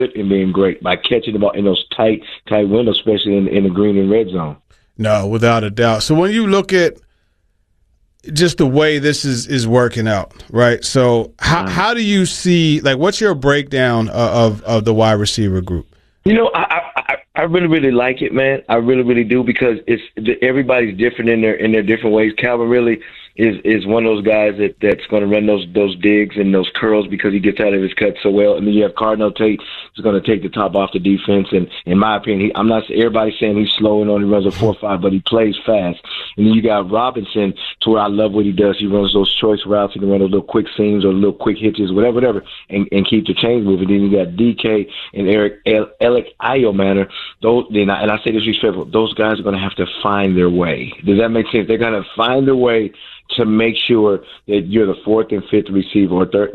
and being great by catching the ball in those tight windows, especially in the green and red zone. No, without a doubt. So when you look at just the way this is working out, right? So how do you see, like, what's your breakdown of the wide receiver group? You know, I really, really like it, man. I really, really do, because everybody's different in their different ways. Calvin really is one of those guys that's going to run those digs and those curls because he gets out of his cut so well. And then you have Cardinal Tate who's going to take the top off the defense. And in my opinion, I'm not everybody's saying he's slow and only runs a 4.5, but he plays fast. And then you got Robinson, to where I love what he does. He runs those choice routes. He can run those little quick seams or little quick hitches, whatever, and keep the chains moving. Then you got DK and Alec Iomanner. And I say this respectful, those guys are going to have to find their way. Does that make sense? They're going to find their way to make sure that you're the fourth and fifth receiver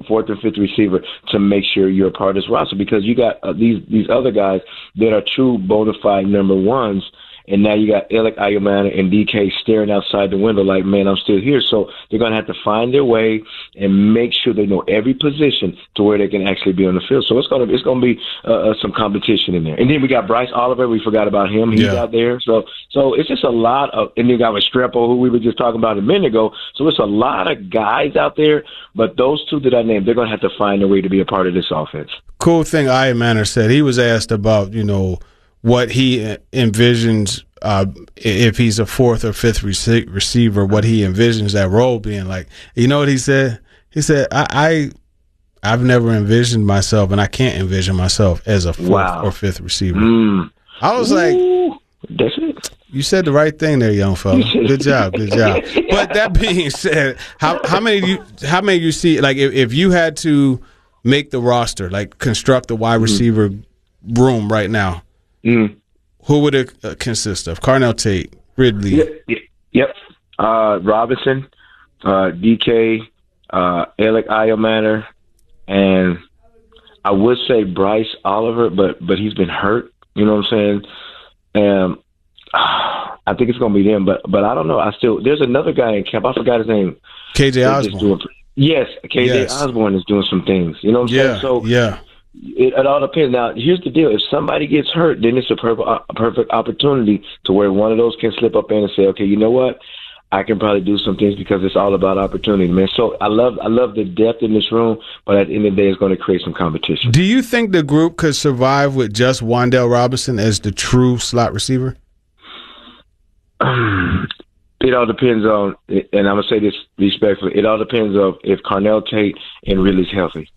to make sure you're a part of this roster, because you got these other guys that are true bona fide number ones. And now you got Alec Iomanner and DK staring outside the window like, man, I'm still here. So they're going to have to find their way and make sure they know every position to where they can actually be on the field. So it's going to be some competition in there. And then we got Bryce Oliver. We forgot about him. He's out there. So it's just a lot of – and then you got Restrepo, who we were just talking about a minute ago. So it's a lot of guys out there. But those two that I named, they're going to have to find their way to be a part of this offense. Cool thing Iomanner said. He was asked about, what he envisions if he's a fourth or fifth receiver, what he envisions that role being like. You know what he said? He said, I've never envisioned myself, and I can't envision myself as a fourth or fifth receiver. I was like, that's it. You said the right thing there, young fella. Good job. But that being said, how many do you see, like, if you had to make the roster, like construct the wide receiver room right now, who would it consist of? Cardinal Tate, Ridley. Yep. Robinson, DK, Alec Iomanner, and I would say Bryce Oliver, but he's been hurt. You know what I'm saying? And I think it's going to be them, but I don't know. There's another guy in camp. I forgot his name. KJ Osborne. Yes, KJ Osborne is doing some things. You know what I'm saying? So yeah. It all depends. Now, here's the deal. If somebody gets hurt, then it's a perfect opportunity to where one of those can slip up in and say, okay, you know what? I can probably do some things, because it's all about opportunity, man. So I love the depth in this room, but at the end of the day, it's going to create some competition. Do you think the group could survive with just Wan'Dale Robinson as the true slot receiver? It all depends on, and I'm going to say this respectfully, it all depends on if Cardinal Tate and Ridley's healthy.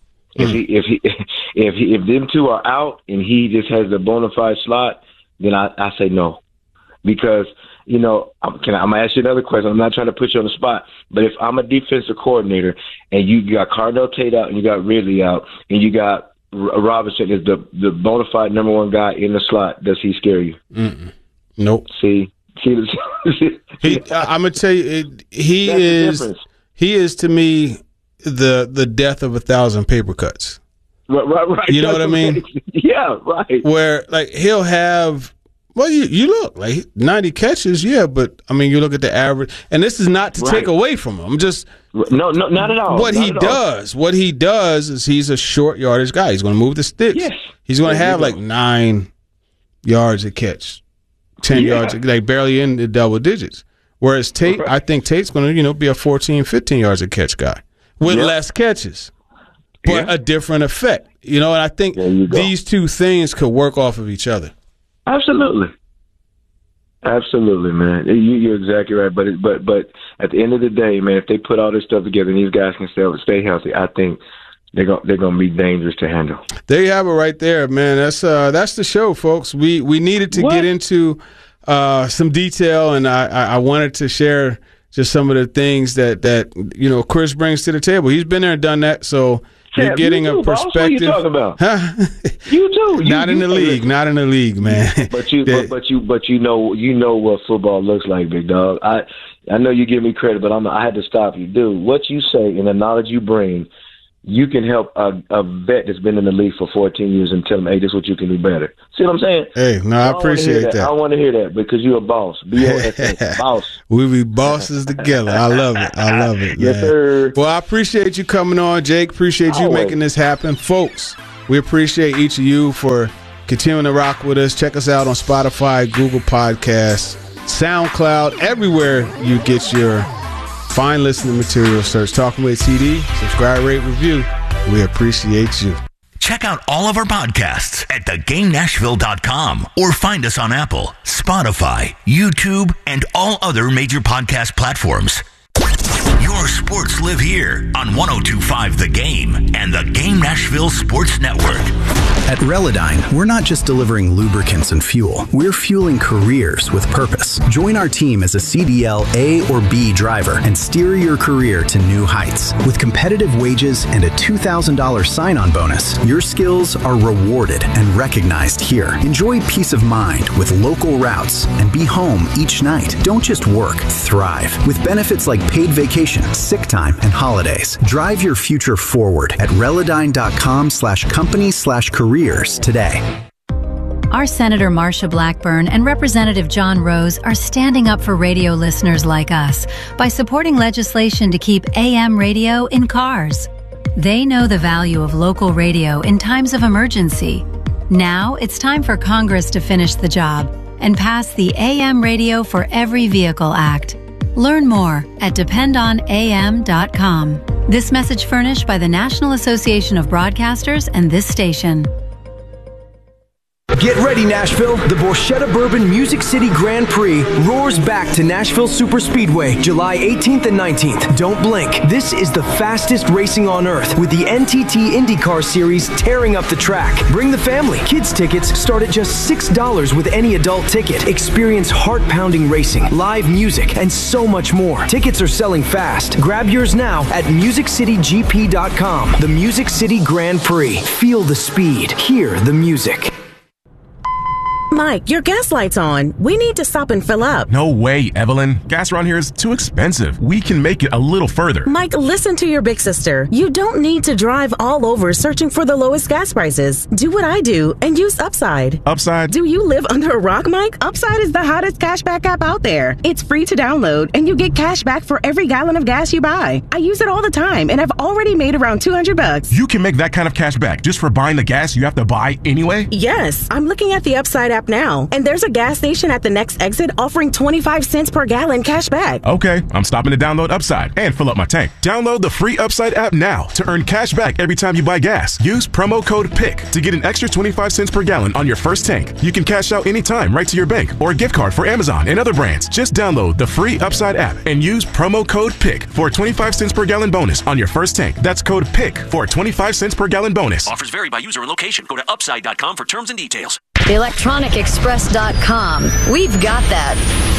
If them two are out and he just has the bona fide slot, then I say no, because I'm gonna ask you another question. I'm not trying to put you on the spot, but if I'm a defensive coordinator and you got Cardinal Tate out and you got Ridley out and you got Robinson is the bona fide number one guy in the slot, does he scare you? Nope. See, I'm gonna tell you, he is to me the death of 1,000 paper cuts. Right. You know what I mean? Yeah, right. Where, like, he'll have, well, you look, like, 90 catches, yeah, but, I mean, you look at the average, and this is not to take away from him. Just No, not at all. What he does is he's a short yardage guy. He's going to move the sticks. Yes. He's going to have, like, 9 yards a catch, 10 yards, like, barely in the double digits. Whereas Tate, I think Tate's going to, be a 14, 15 yards a catch guy with less catches, but a different effect. And I think these two things could work off of each other. Absolutely, man. You're exactly right. But at the end of the day, man, if they put all this stuff together and these guys can stay healthy, I think they're gonna be dangerous to handle. There you have it, right there, man. That's the show, folks. We needed to get into some detail, and I wanted to share just some of the things that Chris brings to the table. He's been there and done that, so you're getting a perspective. What are you talking about? Huh? You too. Not in the league, man. But you know what football looks like, big dog. I know you give me credit, but I had to stop you, dude. What you say and the knowledge you bring, you can help a vet that's been in the league for 14 years and tell them, hey, this is what you can do better. See what I'm saying? Hey, no, I appreciate that. I want to hear that because you're a boss. B-O-S-S, boss. We be bosses together. I love it. Yes, man. sir. Well, I appreciate you coming on, Jake. Appreciate you making this happen. Folks, We appreciate each of you for continuing to rock with us. Check us out on Spotify, Google Podcasts, SoundCloud, everywhere you get your fine listening material. Search Talking with TD. Subscribe, rate, review. We appreciate you. Check out all of our podcasts at thegamenashville.com or find us on Apple, Spotify, YouTube, and all other major podcast platforms. Your sports live here on 102.5 The Game and the Game Nashville Sports Network. At Relodyne, we're not just delivering lubricants and fuel. We're fueling careers with purpose. Join our team as a CDL A or B driver and steer your career to new heights. With competitive wages and a $2,000 sign-on bonus, your skills are rewarded and recognized here. Enjoy peace of mind with local routes and be home each night. Don't just work, thrive. With benefits like paid vacation, sick time, and holidays. Drive your future forward at Relodyne.com/company/careers today. Our Senator Marsha Blackburn and Representative John Rose are standing up for radio listeners like us by supporting legislation to keep AM radio in cars. They know the value of local radio in times of emergency. Now it's time for Congress to finish the job and pass the AM Radio for Every Vehicle Act. Learn more at dependonam.com. This message furnished by the National Association of Broadcasters and this station. Get ready, Nashville. The Borchetta Bourbon Music City Grand Prix roars back to Nashville Superspeedway, July 18th and 19th. Don't blink. This is the fastest racing on earth with the NTT IndyCar Series tearing up the track. Bring the family. Kids tickets start at just $6 with any adult ticket. Experience heart-pounding racing, live music, and so much more. Tickets are selling fast. Grab yours now at MusicCityGP.com. The Music City Grand Prix. Feel the speed. Hear the music. Mike, your gas light's on. We need to stop and fill up. No way, Evelyn. Gas around here is too expensive. We can make it a little further. Mike, listen to your big sister. You don't need to drive all over searching for the lowest gas prices. Do what I do and use Upside. Upside? Do you live under a rock, Mike? Upside is the hottest cashback app out there. It's free to download, and you get cash back for every gallon of gas you buy. I use it all the time, and I've already made around $200. You can make that kind of cash back just for buying the gas you have to buy anyway? Yes, I'm looking at the Upside app now, and there's a gas station at the next exit offering 25 cents per gallon cash back. Okay, I'm stopping to download Upside and fill up my tank. Download the free Upside app now to earn cash back every time you buy gas. Use promo code PICK to get an extra 25 cents per gallon on your first tank. You can cash out anytime right to your bank or a gift card for Amazon and other brands. Just download the free Upside app and use promo code PICK for a 25 cents per gallon bonus on your first tank. That's code PICK for a 25 cents per gallon bonus. Offers vary by user and location. Go to upside.com for terms and details. ElectronicExpress.com. We've got that.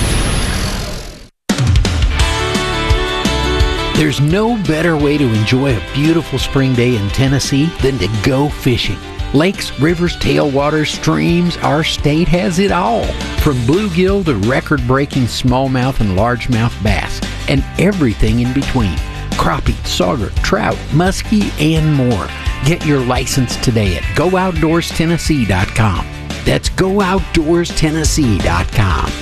There's no better way to enjoy a beautiful spring day in Tennessee than to go fishing. Lakes, rivers, tailwaters, streams, our state has it all. From bluegill to record-breaking smallmouth and largemouth bass, and everything in between. Crappie, sauger, trout, muskie, and more. Get your license today at GoOutdoorsTennessee.com. That's GoOutdoorsTennessee.com.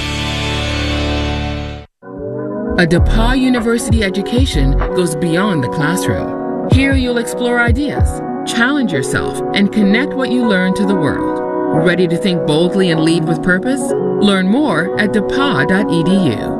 A DePauw University education goes beyond the classroom. Here you'll explore ideas, challenge yourself, and connect what you learn to the world. Ready to think boldly and lead with purpose? Learn more at depaw.edu.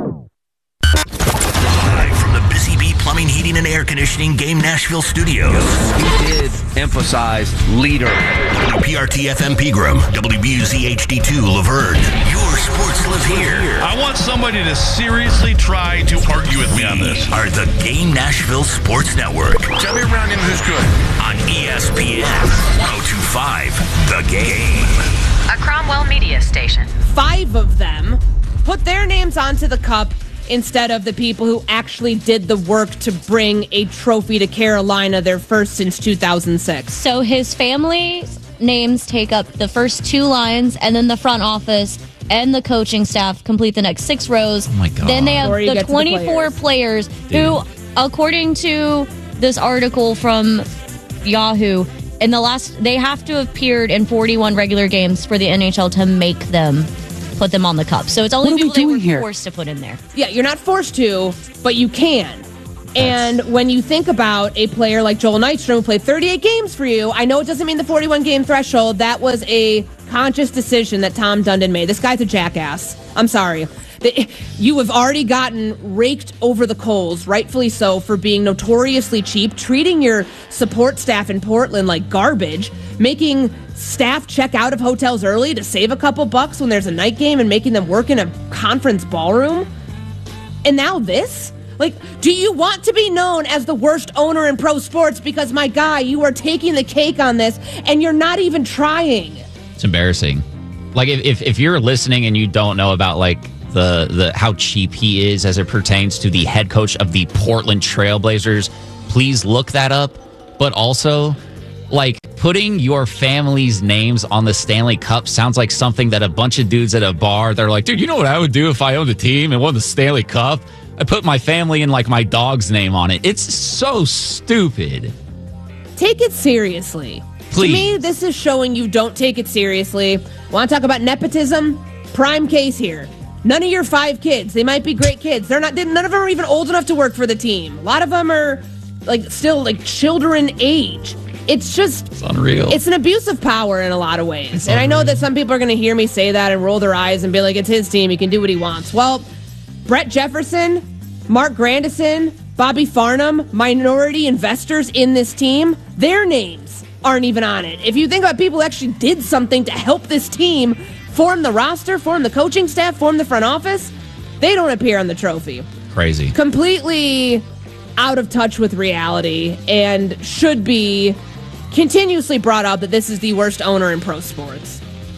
Plumbing, Heating, and Air Conditioning Game Nashville Studios. He did emphasize leader. WPRT-FM Pegram, WBUZ-HD2 Laverne. Your sports live here. I want somebody to seriously try to argue with me on this. Are the Game Nashville Sports Network. Tell me around him who's good. On ESPN 102.5 The Game. A Cromwell media station. 5 of them put their names onto the cup instead of the people who actually did the work to bring a trophy to Carolina, their first since 2006. So his family's names take up the first 2 lines, and then the front office and the coaching staff complete the next 6 rows. Oh my God. Then they have the 24 players who, according to this article from Yahoo, they have to have appeared in 41 regular games for the NHL to make them put them on the cup. So it's only people they were forced to put in there. Yeah, you're not forced to, but you can. And when you think about a player like Joel Nystrom who played 38 games for you, I know it doesn't mean the 41-game threshold. That was a conscious decision that Tom Dundon made. This guy's a jackass. I'm sorry. You have already gotten raked over the coals, rightfully so, for being notoriously cheap, treating your support staff in Portland like garbage, making staff check out of hotels early to save a couple bucks when there's a night game and making them work in a conference ballroom. And now this? Like, do you want to be known as the worst owner in pro sports? Because, my guy, you are taking the cake on this, and you're not even trying. It's embarrassing. Like, if you're listening and you don't know about, like, the how cheap he is as it pertains to the head coach of the Portland Trailblazers, please look that up. But also, like, putting your family's names on the Stanley Cup sounds like something that a bunch of dudes at a bar, they're like, dude, you know what I would do if I owned a team and won the Stanley Cup? I put my family and, like, my dog's name on it. It's so stupid. Take it seriously. Please. To me, this is showing you don't take it seriously. Want to talk about nepotism? Prime case here. None of your 5 kids. They might be great kids. None of them are even old enough to work for the team. A lot of them are still children age. It's unreal. It's an abuse of power in a lot of ways. And I know that some people are going to hear me say that and roll their eyes and be like, it's his team. He can do what he wants. Well, Brett Jefferson, Mark Grandison, Bobby Farnham, minority investors in this team, their names aren't even on it. If you think about people who actually did something to help this team form the roster, form the coaching staff, form the front office, they don't appear on the trophy. Crazy. Completely out of touch with reality, and should be continuously brought up that this is the worst owner in pro sports.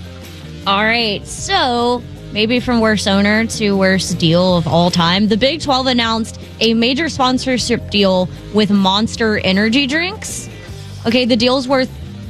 All right, so maybe from worst owner to worst deal of all time, the Big 12 announced a major sponsorship deal with Monster Energy Drinks. Okay, the deal's worth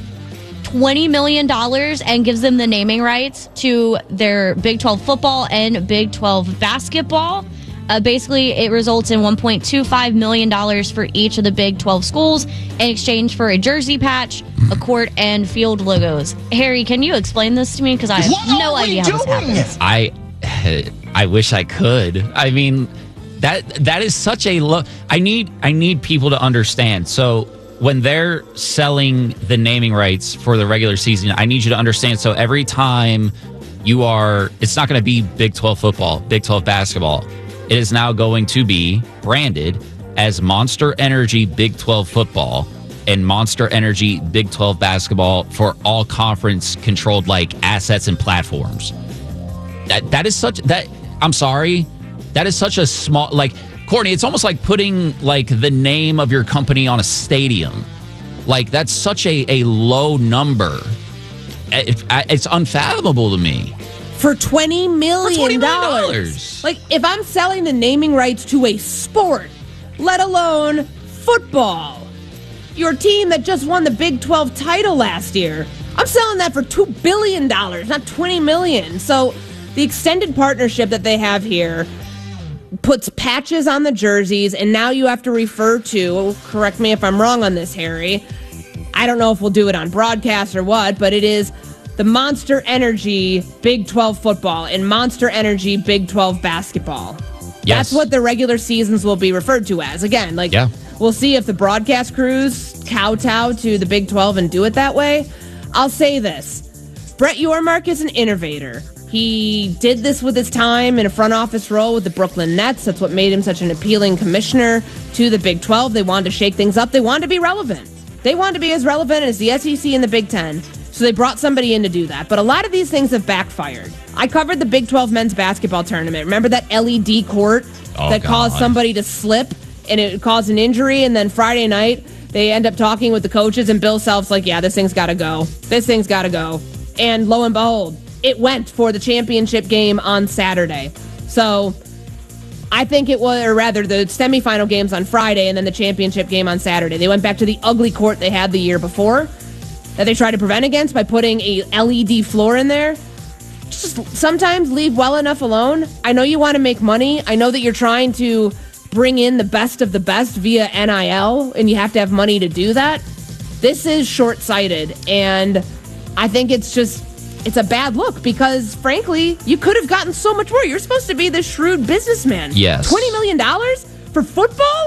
$20 million and gives them the naming rights to their Big 12 football and Big 12 basketball. Basically, it results in $1.25 million for each of the Big 12 schools in exchange for a jersey patch, a court, and field logos. Harry, can you explain this to me? Because I have no idea how this happens. I wish I could. I mean, that is such a low. I need people to understand. So when they're selling the naming rights for the regular season, I need you to understand. So every time it's not going to be Big 12 football, Big 12 basketball. It is now going to be branded as Monster Energy Big 12 football and Monster Energy Big 12 basketball for all conference controlled assets and platforms. That is such that I'm sorry. That is such a small Courtney, it's almost like putting the name of your company on a stadium. That's such a low number. It's unfathomable to me. For $20 million. If I'm selling the naming rights to a sport, let alone football, your team that just won the Big 12 title last year, I'm selling that for $2 billion, not $20 million. So the extended partnership that they have here puts patches on the jerseys, and now you have to refer to, correct me if I'm wrong on this, Harry, I don't know if we'll do it on broadcast or what, but it is the Monster Energy Big 12 football and Monster Energy Big 12 basketball. Yes. That's what the regular seasons will be referred to as. Again, We'll see if the broadcast crews kowtow to the Big 12 and do it that way. I'll say this. Brett Yormark is an innovator. He did this with his time in a front office role with the Brooklyn Nets. That's what made him such an appealing commissioner to the Big 12. They wanted to shake things up. They wanted to be relevant. They wanted to be as relevant as the SEC and the Big 10. So they brought somebody in to do that. But a lot of these things have backfired. I covered the Big 12 men's basketball tournament. Remember that LED court caused somebody to slip and it caused an injury? And then Friday night, they end up talking with the coaches and Bill Self's like, yeah, this thing's got to go. This thing's got to go. And lo and behold, it went for the championship game on Saturday. So I think it was, or rather the semifinal games on Friday and then the championship game on Saturday. They went back to the ugly court they had the year before that they tried to prevent against by putting a LED floor in there. Just sometimes leave well enough alone. I know you want to make money. I know that you're trying to bring in the best of the best via NIL, and you have to have money to do that. This is short-sighted, and I think it's a bad look because, frankly, you could have gotten so much more. You're supposed to be the shrewd businessman. Yes. $20 million for football?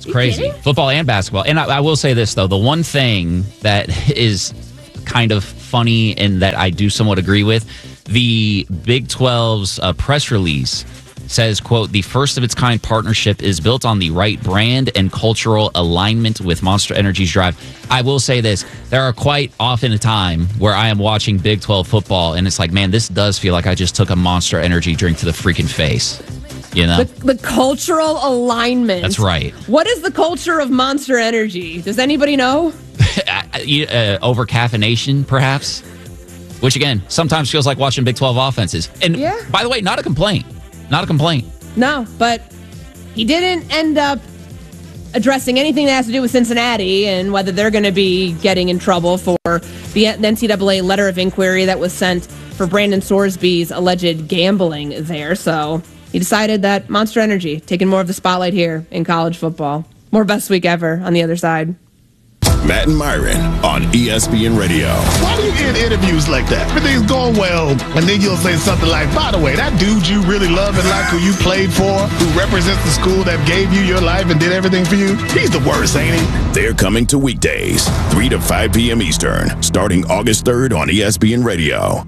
It's crazy. Football and basketball. And I will say this, though. The one thing that is kind of funny and that I do somewhat agree with, the Big 12's press release says, quote, the first of its kind partnership is built on the right brand and cultural alignment with Monster Energy's drive. I will say this. There are quite often a time where I am watching Big 12 football and it's like, man, this does feel like I just took a Monster Energy drink to the freaking face. You know? The cultural alignment. That's right. What is the culture of Monster Energy? Does anybody know? Over caffeination, perhaps. Which, again, sometimes feels like watching Big 12 offenses. And, by the way, not a complaint. Not a complaint. No, but he didn't end up addressing anything that has to do with Cincinnati and whether they're going to be getting in trouble for the NCAA letter of inquiry that was sent for Brandon Sorsby's alleged gambling there. So he decided that Monster Energy taking more of the spotlight here in college football. More best week ever on the other side. Matt and Myron on ESPN Radio. Why do you end interviews like that? Everything's going well, and then you'll say something like, by the way, that dude you really love and like who you played for, who represents the school that gave you your life and did everything for you, he's the worst, ain't he? They're coming to weekdays, 3 to 5 p.m. Eastern, starting August 3rd on ESPN Radio.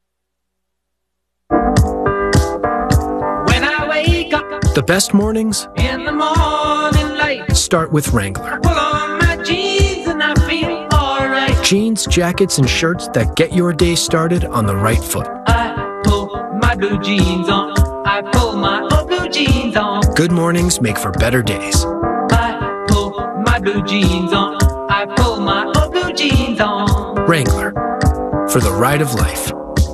When I wake up The best mornings in the morning light, start with Wrangler. pull on my jeans and I feel alright. Jeans, jackets, and shirts that get your day started on the right foot. I pull my blue jeans on. I pull my old blue jeans on. Good mornings make for better days. I pull my blue jeans on. I pull my old blue jeans on. Wrangler, for the ride of life.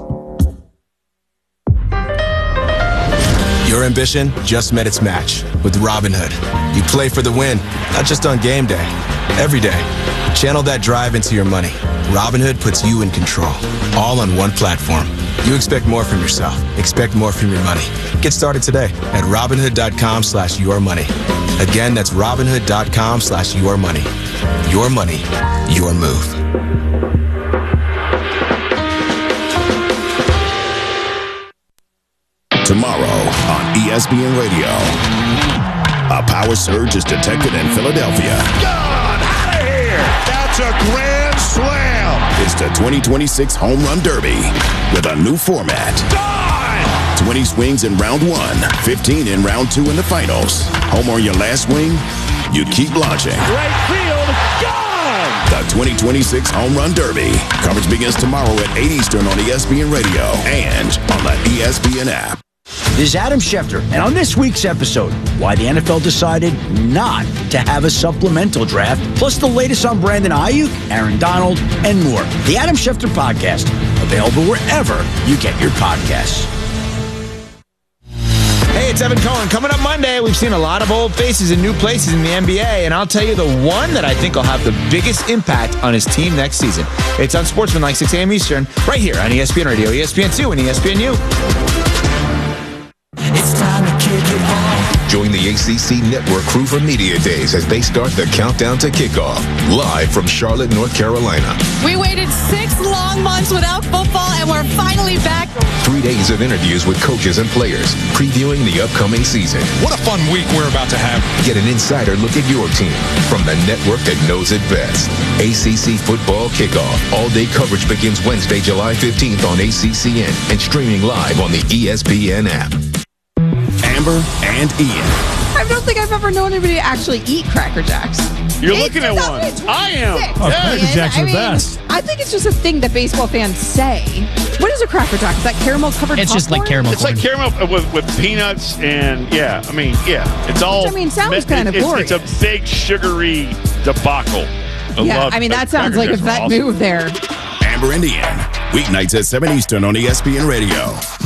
Your ambition just met its match with Robinhood. You play for the win, not just on game day, every day. Channel that drive into your money. Robinhood puts you in control, all on one platform. You expect more from yourself. Expect more from your money. Get started today at Robinhood.com/yourmoney. Again, that's Robinhood.com/yourmoney. Your money, your move. Tomorrow on ESPN Radio, a power surge is detected in Philadelphia. God, out of here! That's a grand slam! It's the 2026 Home Run Derby with a new format. 20 swings in round 1, 15 in round 2 in the finals. Home or your last swing, you keep launching. Right field, gone! The 2026 Home Run Derby. Coverage begins tomorrow at 8 Eastern on ESPN Radio and on the ESPN app. This is Adam Schefter, and on this week's episode, why the NFL decided not to have a supplemental draft, plus the latest on Brandon Ayuk, Aaron Donald, and more. The Adam Schefter Podcast, available wherever you get your podcasts. Hey, it's Evan Cohen. Coming up Monday, we've seen a lot of old faces in new places in the NBA, and I'll tell you the one that I think will have the biggest impact on his team next season. It's on Sportsmanlike, 6 a.m. Eastern, right here on ESPN Radio, ESPN2, and ESPNU. It's time to kick it off. Join the ACC Network crew for Media Days as they start the countdown to kickoff. Live from Charlotte, North Carolina. We waited 6 long months without football, and we're finally back. 3 days of interviews with coaches and players, previewing the upcoming season. What a fun week we're about to have. Get an insider look at your team from the network that knows it best. ACC Football Kickoff. All-day coverage begins Wednesday, July 15th on ACCN and streaming live on the ESPN app. Amber and Ian. I don't think I've ever known anybody to actually eat Cracker Jacks. You're looking at one. I am. Oh, Cracker Jacks are the best. I think it's just a thing that baseball fans say. What is a Cracker Jack? Is that caramel covered? It's just like caramel. It's like caramel with peanuts and it's all. Which, I mean, sounds kind of glorious. It's a big sugary debacle. That sounds like a vet move there. Amber and Ian, weeknights at 7 Eastern on ESPN Radio.